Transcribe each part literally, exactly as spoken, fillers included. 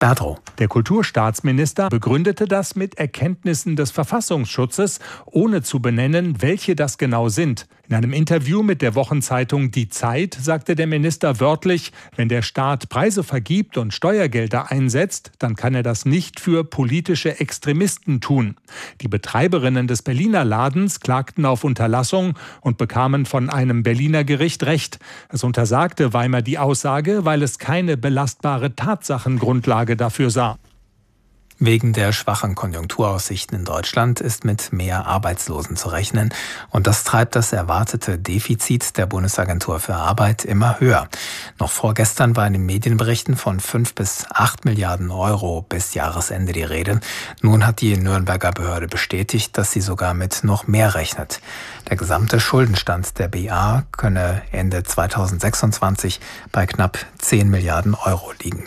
Bertro. Der Kulturstaatsminister begründete das mit Erkenntnissen des Verfassungsschutzes, ohne zu benennen, welche das genau sind. In einem Interview mit der Wochenzeitung Die Zeit sagte der Minister wörtlich, wenn der Staat Preise vergibt und Steuergelder einsetzt, dann kann er das nicht für politische Extremisten tun. Die Betreiberinnen des Berliner Ladens klagten auf Unterlassung und bekamen von einem Berliner Gericht Recht. Es untersagte Weimar die Aussage, weil es keine belastbare Tatsachengrundlage dafür sah. Wegen der schwachen Konjunkturaussichten in Deutschland ist mit mehr Arbeitslosen zu rechnen. Und das treibt das erwartete Defizit der Bundesagentur für Arbeit immer höher. Noch vorgestern war in den Medienberichten von fünf bis acht Milliarden Euro bis Jahresende die Rede. Nun hat die Nürnberger Behörde bestätigt, dass sie sogar mit noch mehr rechnet. Der gesamte Schuldenstand der B A könne Ende zweitausendsechsundzwanzig bei knapp zehn Milliarden Euro liegen.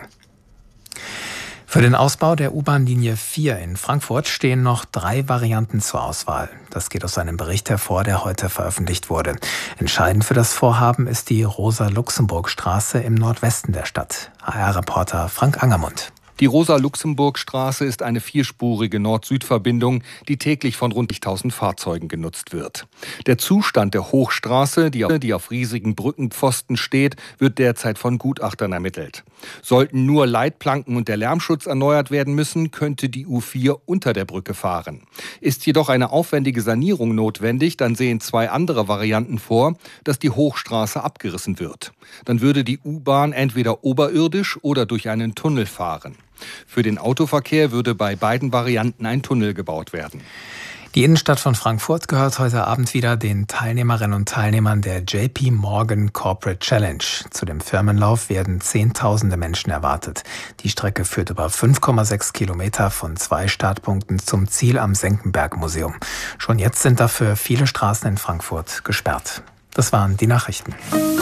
Für den Ausbau der U-Bahn-Linie vier in Frankfurt stehen noch drei Varianten zur Auswahl. Das geht aus einem Bericht hervor, der heute veröffentlicht wurde. Entscheidend für das Vorhaben ist die Rosa-Luxemburg-Straße im Nordwesten der Stadt. H R-Reporter Frank Angermund. Die Rosa-Luxemburg-Straße ist eine vierspurige Nord-Süd-Verbindung, die täglich von rund tausend Fahrzeugen genutzt wird. Der Zustand der Hochstraße, die auf, die auf riesigen Brückenpfosten steht, wird derzeit von Gutachtern ermittelt. Sollten nur Leitplanken und der Lärmschutz erneuert werden müssen, könnte die U vier unter der Brücke fahren. Ist jedoch eine aufwendige Sanierung notwendig, dann sehen zwei andere Varianten vor, dass die Hochstraße abgerissen wird. Dann würde die U-Bahn entweder oberirdisch oder durch einen Tunnel fahren. Für den Autoverkehr würde bei beiden Varianten ein Tunnel gebaut werden. Die Innenstadt von Frankfurt gehört heute Abend wieder den Teilnehmerinnen und Teilnehmern der J P Morgan Corporate Challenge. Zu dem Firmenlauf werden Zehntausende Menschen erwartet. Die Strecke führt über fünf Komma sechs Kilometer von zwei Startpunkten zum Ziel am Senckenberg-Museum. Schon jetzt sind dafür viele Straßen in Frankfurt gesperrt. Das waren die Nachrichten.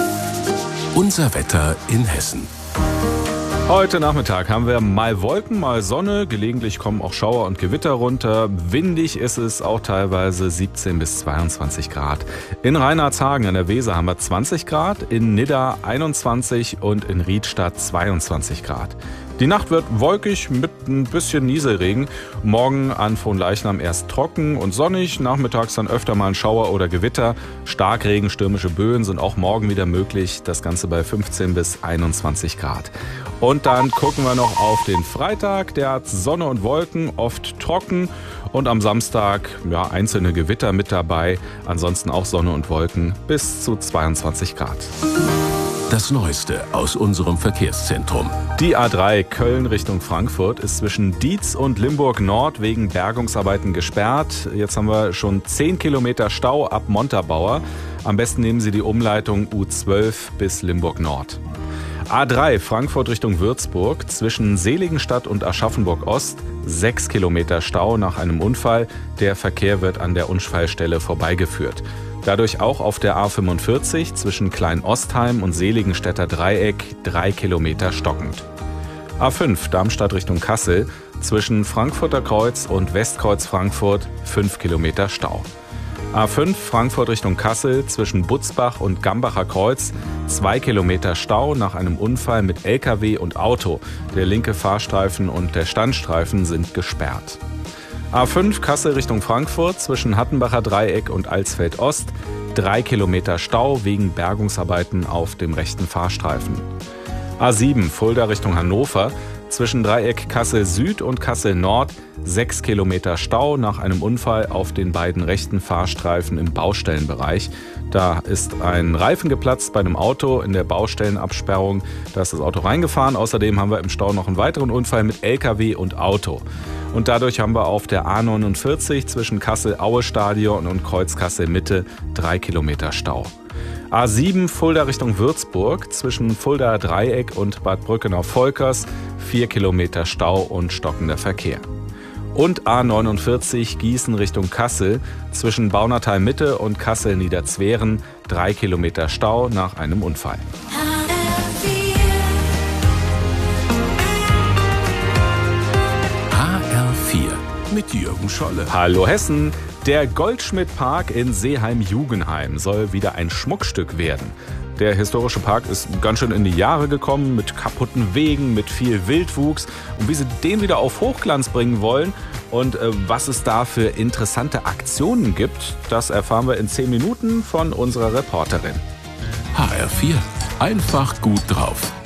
Unser Wetter in Hessen. Heute Nachmittag haben wir mal Wolken, mal Sonne. Gelegentlich kommen auch Schauer und Gewitter runter. Windig ist es auch teilweise siebzehn bis zweiundzwanzig Grad. In Reinhardshagen an der Weser haben wir zwanzig Grad, in Nidda einundzwanzig und in Riedstadt zweiundzwanzig Grad. Die Nacht wird wolkig mit ein bisschen Nieselregen. Morgen an Fronleichnam erst trocken und sonnig. Nachmittags dann öfter mal ein Schauer oder Gewitter. Starkregen, stürmische Böen sind auch morgen wieder möglich. Das Ganze bei fünfzehn bis einundzwanzig Grad. Und dann gucken wir noch auf den Freitag. Der hat Sonne und Wolken, oft trocken. Und am Samstag ja, einzelne Gewitter mit dabei. Ansonsten auch Sonne und Wolken bis zu zweiundzwanzig Grad. Das Neueste aus unserem Verkehrszentrum. Die A drei Köln Richtung Frankfurt ist zwischen Dietz und Limburg Nord wegen Bergungsarbeiten gesperrt. Jetzt haben wir schon zehn Kilometer Stau ab Montabaur. Am besten nehmen Sie die Umleitung U zwölf bis Limburg Nord. A drei Frankfurt Richtung Würzburg zwischen Seligenstadt und Aschaffenburg Ost. Sechs Kilometer Stau nach einem Unfall. Der Verkehr wird an der Unfallstelle vorbeigeführt. Dadurch auch auf der A fünfundvierzig zwischen Klein-Ostheim und Seligenstädter Dreieck drei Kilometer stockend. A fünf Darmstadt Richtung Kassel zwischen Frankfurter Kreuz und Westkreuz Frankfurt fünf Kilometer Stau. A fünf Frankfurt Richtung Kassel zwischen Butzbach und Gambacher Kreuz zwei Kilometer Stau nach einem Unfall mit L K W und Auto. Der linke Fahrstreifen und der Standstreifen sind gesperrt. A fünf Kassel Richtung Frankfurt zwischen Hattenbacher Dreieck und Alsfeld Ost drei Kilometer Stau wegen Bergungsarbeiten auf dem rechten Fahrstreifen. A sieben Fulda Richtung Hannover zwischen Dreieck Kassel Süd und Kassel Nord sechs Kilometer Stau nach einem Unfall auf den beiden rechten Fahrstreifen im Baustellenbereich. Da ist ein Reifen geplatzt bei einem Auto in der Baustellenabsperrung. Da ist das Auto reingefahren. Außerdem haben wir im Stau noch einen weiteren Unfall mit L K W und Auto. Und dadurch haben wir auf der A neunundvierzig zwischen Kassel-Aue-Stadion und Kreuz Kassel-Mitte drei Kilometer Stau. A sieben Fulda Richtung Würzburg zwischen Fuldaer Dreieck und Bad Brückenau-Volkers vier Kilometer Stau und stockender Verkehr. Und A neunundvierzig Gießen Richtung Kassel zwischen Baunatal-Mitte und Kassel-Niederzweren drei Kilometer Stau nach einem Unfall. H R vier mit Jürgen Scholle. Hallo Hessen! Der Goldschmidt-Park in Seeheim-Jugenheim soll wieder ein Schmuckstück werden. Der historische Park ist ganz schön in die Jahre gekommen, mit kaputten Wegen, mit viel Wildwuchs. Und wie sie den wieder auf Hochglanz bringen wollen und äh, was es da für interessante Aktionen gibt, das erfahren wir in zehn Minuten von unserer Reporterin. H R vier. Einfach gut drauf.